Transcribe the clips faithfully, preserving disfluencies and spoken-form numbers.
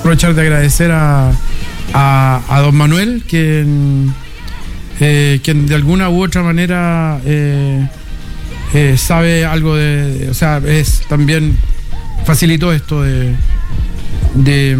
aprovechar de agradecer a, a, a don Manuel, quien, eh, quien de alguna u otra manera eh, eh, sabe algo de, de, o sea, es también facilitó esto de, de,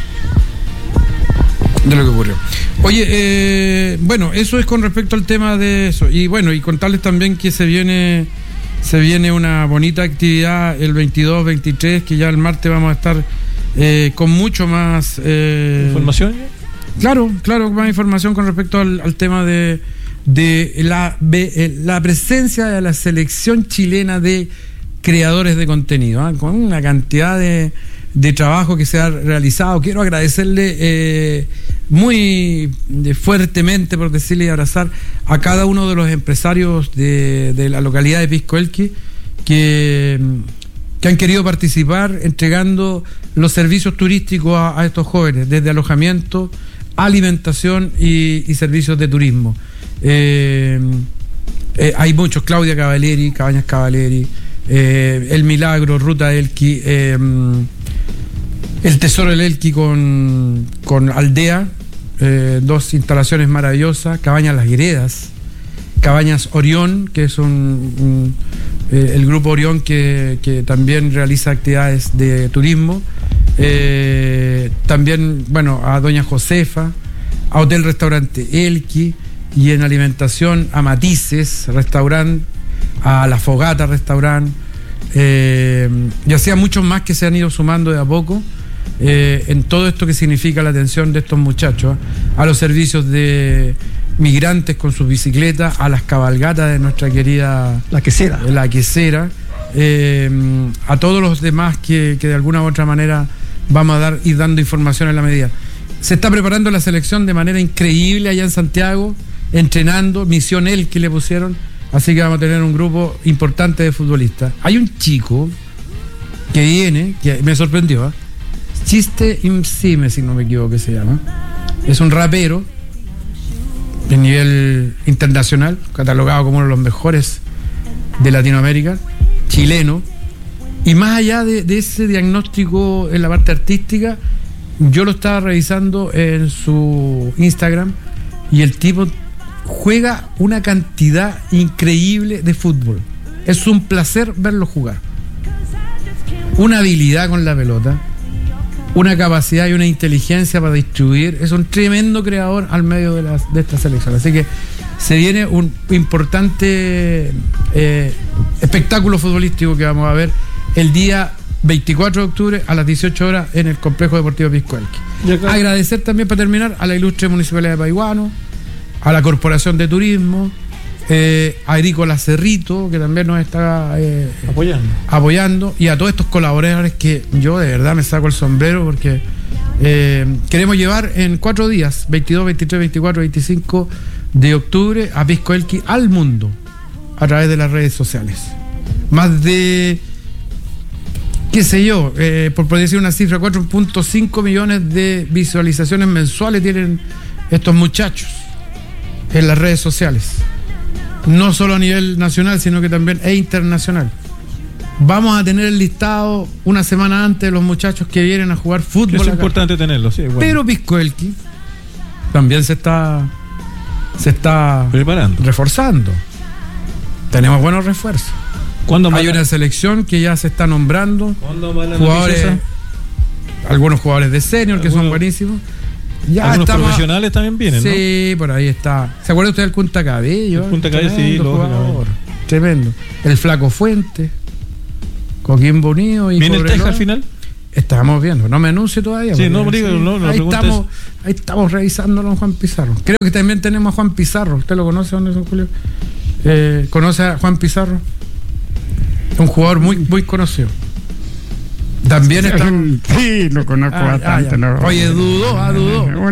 de lo que ocurrió. Oye, eh, bueno, eso es con respecto al tema de eso. Y bueno, y contarles también que se viene se viene una bonita actividad el veintidós, veintitrés, que ya el martes vamos a estar eh, con mucho más eh, ¿información? Claro, claro, más información con respecto al, al tema de, de la, de la presencia de la selección chilena de creadores de contenido, ¿eh? Con una cantidad de de trabajo que se ha realizado. Quiero agradecerle eh, muy fuertemente, por decirle y abrazar a cada uno de los empresarios de, de la localidad de Pisco Elqui que, que han querido participar entregando los servicios turísticos a, a estos jóvenes, desde alojamiento, alimentación y, y servicios de turismo. Eh, eh, hay muchos, Claudia Cavaleri, Cabañas Cavaleri, eh, El Milagro, Ruta Elqui, eh, El Tesoro del Elqui con, con Aldea, eh, dos instalaciones maravillosas, Cabañas Las Gredas, Cabañas Orión, que es un, un eh, el grupo Orión que, que también realiza actividades de turismo, eh, también, bueno, a Doña Josefa, a Hotel Restaurante Elqui, y en alimentación a Matices Restaurant, a La Fogata Restaurant, eh, y así a muchos más que se han ido sumando de a poco. Eh, en todo esto que significa la atención de estos muchachos, ¿eh? A los servicios de migrantes con sus bicicletas, a las cabalgatas de nuestra querida La Quesera, la quesera eh, a todos los demás que, que de alguna u otra manera vamos a dar ir dando información en la medida. Se está preparando la selección de manera increíble allá en Santiago, entrenando, misión él que le pusieron, así que vamos a tener un grupo importante de futbolistas. Hay un chico que viene, que me sorprendió, ¿eh? Chiste Imsime, si no me equivoco que se llama. Es un rapero de nivel internacional, catalogado como uno de los mejores de Latinoamérica, chileno. Y más allá de, de ese diagnóstico en la parte artística, yo lo estaba revisando en su Instagram y el tipo juega una cantidad increíble de fútbol. Es un placer verlo jugar. Una habilidad con la pelota, una capacidad y una inteligencia para distribuir. Es un tremendo creador al medio de, las, de esta selección. Así que se viene un importante eh, espectáculo futbolístico que vamos a ver el día veinticuatro de octubre a las dieciocho horas en el Complejo Deportivo Pisco Elqui. Agradecer también, para terminar, a la ilustre Municipalidad de Paihuano, a la Corporación de Turismo, eh, a Agrícola Cerrito, que también nos está eh, apoyando. apoyando, y a todos estos colaboradores que yo de verdad me saco el sombrero, porque eh, queremos llevar en cuatro días, veintidós, veintitrés, veinticuatro, veinticinco de octubre, a Pisco Elqui al mundo a través de las redes sociales. Más de, qué sé yo, eh, por poder decir una cifra, cuatro punto cinco millones de visualizaciones mensuales tienen estos muchachos en las redes sociales. No solo a nivel nacional, sino que también e internacional. Vamos a tener el listado una semana antes de los muchachos que vienen a jugar fútbol. Es acá. importante tenerlo, sí. Bueno. Pero Pisco Elqui también se está se está preparando, reforzando. Tenemos buenos refuerzos. ¿Cuándo Hay mala? una selección que ya se está nombrando jugadores, algunos jugadores de senior que son buenísimos. Ya algunos estamos, profesionales también vienen, sí, ¿no? Sí, por ahí está. ¿Se acuerda usted del Punta Cabello? El Punta Cabello, sí, jugador, tremendo. El Flaco Fuente, Coquimbo Unido y ¿viene el Teja al final? Estamos viendo, no me anuncie todavía. Sí, no, digo, no, no, ahí, estamos, ahí estamos revisándolo a Juan Pizarro. Creo que también tenemos a Juan Pizarro. ¿Usted lo conoce, don Nelson Julio? Eh, ¿Conoce a Juan Pizarro? Un jugador muy, muy conocido. También está. Sí, lo conozco ah, bastante. Ah, no. Oye, dudó, ah, dudó.